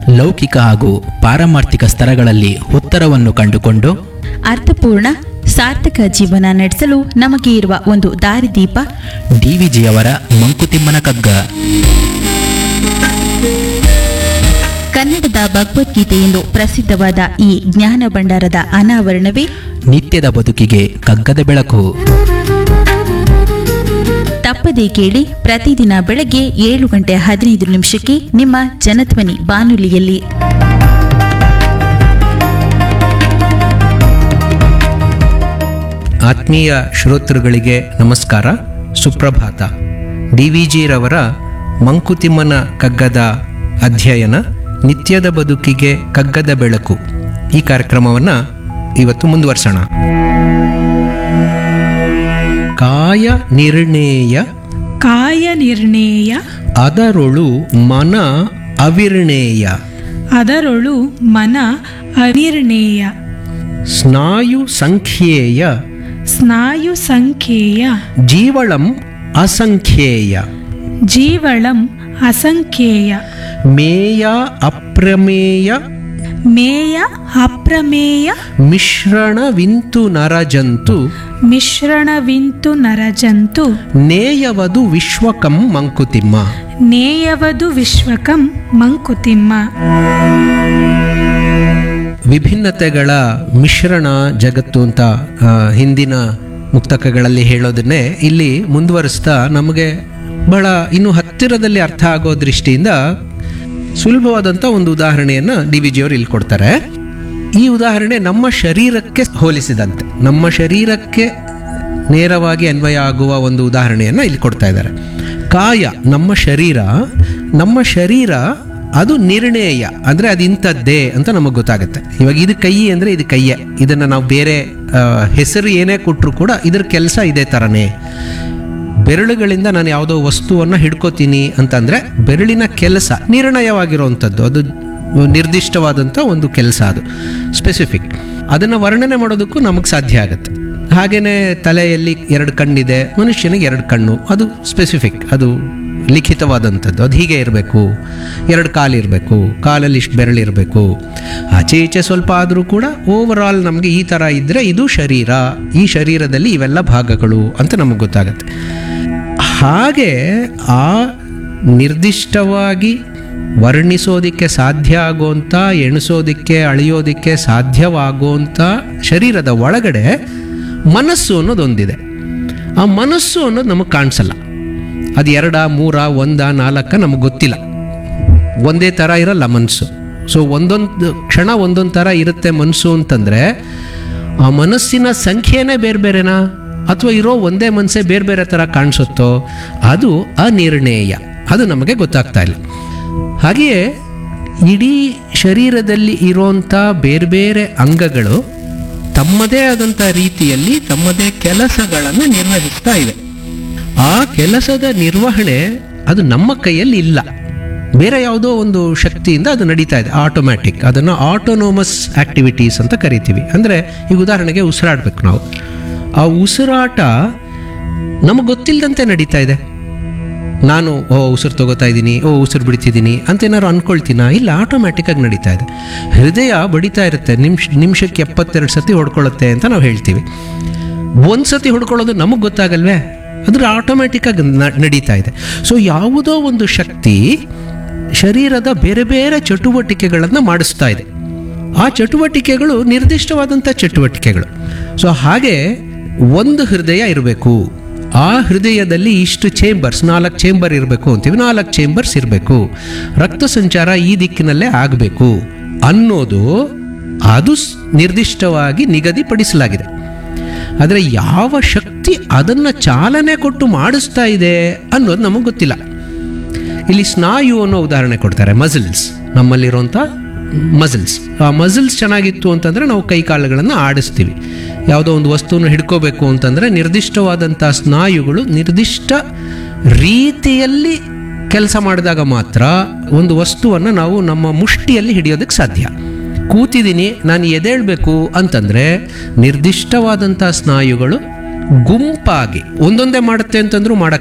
ಲೌಕಿಕ ಹಾಗೂ ಪಾರಮಾರ್ಥಿಕ ಸ್ತರಗಳಲ್ಲಿ ಉತ್ತರವನ್ನು ಕಂಡುಕೊಂಡು ಅರ್ಥಪೂರ್ಣ ಸಾರ್ಥಕ ಜೀವನ ನಡೆಸಲು ನಮಗೆ ಇರುವ ಒಂದು ದಾರಿದೀಪ ಡಿವಿಜಿಯವರ ಮಂಕುತಿಮ್ಮನ ಕಗ್ಗ. ಕನ್ನಡದ ಭಗವದ್ಗೀತೆ ಎಂದು ಪ್ರಸಿದ್ಧವಾದ ಈ ಜ್ಞಾನ ಭಂಡಾರದ ಅನಾವರಣವೇ ನಿತ್ಯದ ಬದುಕಿಗೆ ಕಗ್ಗದ ಬೆಳಕು. ತಪ್ಪದೇ ಕೇಳಿ ಪ್ರತಿದಿನ ಬೆಳಗ್ಗೆ 7:15 ನಿಮ್ಮ ಜನಧ್ವನಿ ಬಾನುಲಿಯಲ್ಲಿ. ಆತ್ಮೀಯ ಶ್ರೋತೃಗಳಿಗೆ ನಮಸ್ಕಾರ, ಸುಪ್ರಭಾತ. ಡಿವಿಜಿರವರ ಮಂಕುತಿಮ್ಮನ ಕಗ್ಗದ ಅಧ್ಯಯನ ನಿತ್ಯದ ಬದುಕಿಗೆ ಕಗ್ಗದ ಬೆಳಕು ಈ ಕಾರ್ಯಕ್ರಮವನ್ನು ಇವತ್ತು ಮುಂದುವರ್ಸೋಣ. ಕಾಯ ನಿರ್ಣೇಯ ಅದರೊಳು ಮನ ಅವಿರ್ಣೇಯ ಸ್ನಾಯು ಸಂಖ್ಯೇಯ ಜೀವಳಂ ಅಸಂಖ್ಯೇಯ ಮೇಯ ಅಪ್ರಮೇಯ ಮಿಶ್ರಣವಿಂತು ನರಜಂತು ನೇಯವದು ವಿಶ್ವಕಂ ಮಂಕುತಿಮ್ಮ. ವಿಭಿನ್ನತೆಗಳ ಮಿಶ್ರಣ ಜಗತ್ತು ಅಂತ ಹಿಂದಿನ ಮುಕ್ತಕಗಳಲ್ಲಿ ಹೇಳೋದನ್ನೇ ಇಲ್ಲಿ ಮುಂದುವರಿಸ್ತಾ ನಮಗೆ ಬಹಳ ಇನ್ನು ಹತ್ತಿರದಲ್ಲಿ ಅರ್ಥ ಆಗೋ ದೃಷ್ಟಿಯಿಂದ ಸುಲಭವಾದಂಥ ಒಂದು ಉದಾಹರಣೆಯನ್ನು ಡಿವಿಜಿಯವರು ಇಲ್ಲಿ ಕೊಡ್ತಾರೆ. ಈ ಉದಾಹರಣೆ ನಮ್ಮ ಶರೀರಕ್ಕೆ ಹೋಲಿಸಿದಂತೆ, ನಮ್ಮ ಶರೀರಕ್ಕೆ ನೇರವಾಗಿ ಅನ್ವಯ ಆಗುವ ಒಂದು ಉದಾಹರಣೆಯನ್ನು ಇಲ್ಲಿ ಕೊಡ್ತಾ ಇದ್ದಾರೆ. ಕಾಯ ನಮ್ಮ ಶರೀರ ಅದು ನಿರ್ಣೇಯ ಅಂದರೆ ಅದು ಇಂಥದ್ದೇ ಅಂತ ನಮಗೆ ಗೊತ್ತಾಗುತ್ತೆ. ಇವಾಗ ಇದು ಕೈ ಅಂದರೆ ಇದು ಕೈಯೇ, ಇದನ್ನು ನಾವು ಬೇರೆ ಹೆಸರು ಏನೇ ಕೊಟ್ಟರು ಕೂಡ ಇದ್ರ ಕೆಲಸ ಇದೇ ಥರನೇ. ಬೆರಳುಗಳಿಂದ ನಾನು ಯಾವುದೋ ವಸ್ತುವನ್ನು ಹಿಡ್ಕೋತೀನಿ ಅಂತಂದರೆ ಬೆರಳಿನ ಕೆಲಸ ನಿರ್ಣಯವಾಗಿರುವಂಥದ್ದು, ಅದು ನಿರ್ದಿಷ್ಟವಾದಂಥ ಒಂದು ಕೆಲಸ, ಅದು ಸ್ಪೆಸಿಫಿಕ್. ಅದನ್ನು ವರ್ಣನೆ ಮಾಡೋದಕ್ಕೂ ನಮಗೆ ಸಾಧ್ಯ ಆಗುತ್ತೆ. ಹಾಗೆಯೇ ತಲೆಯಲ್ಲಿ 2 ಕಣ್ಣಿದೆ, ಮನುಷ್ಯನಿಗೆ 2 ಕಣ್ಣು, ಅದು ಸ್ಪೆಸಿಫಿಕ್, ಅದು ಲಿಖಿತವಾದಂಥದ್ದು. ಅದು ಹೀಗೆ ಇರಬೇಕು, 2 ಕಾಲಿರಬೇಕು, ಕಾಲಲ್ಲಿ ಇಷ್ಟು ಬೆರಳಿರಬೇಕು, ಆಚೆ ಈಚೆ ಸ್ವಲ್ಪ ಆದರೂ ಕೂಡ ಓವರಾಲ್ ನಮಗೆ ಈ ಥರ ಇದ್ದರೆ ಇದು ಶರೀರ, ಈ ಶರೀರದಲ್ಲಿ ಇವೆಲ್ಲ ಭಾಗಗಳು ಅಂತ ನಮಗೆ ಗೊತ್ತಾಗುತ್ತೆ. ಹಾಗೆ ಆ ನಿರ್ದಿಷ್ಟವಾಗಿ ವರ್ಣಿಸೋದಕ್ಕೆ ಸಾಧ್ಯ ಆಗುವಂಥ, ಎಣಿಸೋದಕ್ಕೆ ಅಳೆಯೋದಕ್ಕೆ ಸಾಧ್ಯವಾಗುವಂಥ ಶರೀರದ ಒಳಗಡೆ ಮನಸ್ಸು ಅನ್ನೋದೊಂದಿದೆ. ಆ ಮನಸ್ಸು ಅನ್ನೋದು ನಮಗೆ ಕಾಣಿಸಲ್ಲ. ಅದು 2, 3, 1, 4 ನಮಗೆ ಗೊತ್ತಿಲ್ಲ. ಒಂದೇ ಥರ ಇರಲ್ಲ ಮನಸ್ಸು. ಸೊ ಒಂದೊಂದು ಕ್ಷಣ ಒಂದೊಂದು ಥರ ಇರುತ್ತೆ ಮನಸ್ಸು ಅಂತಂದರೆ ಆ ಮನಸ್ಸಿನ ಸಂಖ್ಯೆನೇ ಬೇರೆ ಬೇರೆನಾ ಅಥವಾ ಇರೋ ಒಂದೇ ಮನಸ್ಸೇ ಬೇರೆ ಬೇರೆ ಥರ ಕಾಣಿಸುತ್ತೋ ಅದು ಅನಿರ್ಣೇಯ, ಅದು ನಮಗೆ ಗೊತ್ತಾಗ್ತಾ ಇಲ್ಲ. ಹಾಗೆಯೇ ಇಡೀ ಶರೀರದಲ್ಲಿ ಇರೋಂಥ ಬೇರೆ ಬೇರೆ ಅಂಗಗಳು ತಮ್ಮದೇ ಆದಂಥ ರೀತಿಯಲ್ಲಿ ತಮ್ಮದೇ ಕೆಲಸಗಳನ್ನು ನಿರ್ವಹಿಸ್ತಾ ಇವೆ. ಆ ಕೆಲಸದ ನಿರ್ವಹಣೆ ಅದು ನಮ್ಮ ಕೈಯಲ್ಲಿ ಇಲ್ಲ, ಬೇರೆ ಯಾವುದೋ ಒಂದು ಶಕ್ತಿಯಿಂದ ಅದು ನಡೀತಾ ಇದೆ, ಆಟೋಮ್ಯಾಟಿಕ್. ಅದನ್ನು ಆಟೋನೋಮಸ್ ಆಕ್ಟಿವಿಟೀಸ್ ಅಂತ ಕರಿತೀವಿ. ಅಂದರೆ ಈಗ ಉದಾಹರಣೆಗೆ ಉಸಿರಾಡಬೇಕು ನಾವು, ಆ ಉಸಿರಾಟ ನಮಗೆ ಗೊತ್ತಿಲ್ಲದಂತೆ ನಡೀತಾ ಇದೆ. ನಾನು ಉಸಿರು ತಗೋತಾ ಇದ್ದೀನಿ, ಉಸಿರು ಬಿಡ್ತಿದ್ದೀನಿ ಅಂತ ಏನಾದ್ರು ಅಂದ್ಕೊಳ್ತೀನ? ಇಲ್ಲ, ಆಟೋಮ್ಯಾಟಿಕ್ಕಾಗಿ ನಡೀತಾ ಇದೆ. ಹೃದಯ ಬಡಿತಾ ಇರುತ್ತೆ, ನಿಮಿಷಕ್ಕೆ 72 ಸತಿ ಹೊಡ್ಕೊಳ್ಳುತ್ತೆ ಅಂತ ನಾವು ಹೇಳ್ತೀವಿ. 1 ಸತಿ ಹೊಡ್ಕೊಳ್ಳೋದು ನಮಗೆ ಗೊತ್ತಾಗಲ್ವೇ, ಅದ್ರ ಆಟೋಮ್ಯಾಟಿಕ್ಕಾಗಿ ನಡೀತಾ ಇದೆ. ಸೊ ಯಾವುದೋ ಒಂದು ಶಕ್ತಿ ಶರೀರದ ಬೇರೆ ಬೇರೆ ಚಟುವಟಿಕೆಗಳನ್ನು ಮಾಡಿಸ್ತಾ ಇದೆ. ಆ ಚಟುವಟಿಕೆಗಳು ನಿರ್ದಿಷ್ಟವಾದಂಥ ಚಟುವಟಿಕೆಗಳು. ಸೊ ಹಾಗೆ ಒಂದು ಹೃದಯ ಇರಬೇಕು, ಆ ಹೃದಯದಲ್ಲಿ ಇಷ್ಟು ಚೇಂಬರ್ಸ್, 4 ಚೇಂಬರ್ ಇರಬೇಕು ಅಂತೀವಿ, 4 ಚೇಂಬರ್ಸ್ ಇರಬೇಕು, ರಕ್ತ ಸಂಚಾರ ಈ ದಿಕ್ಕಿನಲ್ಲೇ ಆಗಬೇಕು ಅನ್ನೋದು ಅದು ನಿರ್ದಿಷ್ಟವಾಗಿ ನಿಗದಿಪಡಿಸಲಾಗಿದೆ. ಆದರೆ ಯಾವ ಶಕ್ತಿ ಅದನ್ನು ಚಾಲನೆ ಕೊಟ್ಟು ಮಾಡಿಸ್ತಾ ಇದೆ ಅನ್ನೋದು ನಮಗೆ ಗೊತ್ತಿಲ್ಲ. ಇಲ್ಲಿ ಸ್ನಾಯು ಅನ್ನೋ ಉದಾಹರಣೆ ಕೊಡ್ತಾರೆ, ಮಸಲ್ಸ್, ನಮ್ಮಲ್ಲಿರುವಂಥ ಮಸಲ್ಸ್. ಆ ಮಸಲ್ಸ್ ಚೆನ್ನಾಗಿತ್ತು ಅಂತಂದರೆ ನಾವು ಕೈ ಕಾಲುಗಳನ್ನು ಆಡಿಸ್ತೀವಿ. ಯಾವುದೋ ಒಂದು ವಸ್ತುವನ್ನು ಹಿಡ್ಕೋಬೇಕು ಅಂತಂದರೆ ನಿರ್ದಿಷ್ಟವಾದಂಥ ಸ್ನಾಯುಗಳು ನಿರ್ದಿಷ್ಟ ರೀತಿಯಲ್ಲಿ ಕೆಲಸ ಮಾಡಿದಾಗ ಮಾತ್ರ ಒಂದು ವಸ್ತುವನ್ನು ನಾವು ನಮ್ಮ ಮುಷ್ಟಿಯಲ್ಲಿ ಹಿಡಿಯೋದಕ್ಕೆ ಸಾಧ್ಯ. ಕೂತಿದ್ದೀನಿ, ನಾನು ಎದ್ದೇಳಬೇಕು ಅಂತಂದರೆ ನಿರ್ದಿಷ್ಟವಾದಂಥ ಸ್ನಾಯುಗಳು ಗುಂಪಾಗಿ ಒಂದೊಂದೇ ಮಾಡುತ್ತೆ ಅಂತಂದ್ರೂ